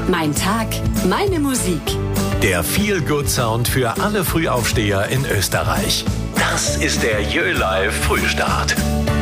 Mein Tag, meine Musik. Der Feel-Good-Sound für alle Frühaufsteher in Österreich. Das ist der YöLive Frühstart.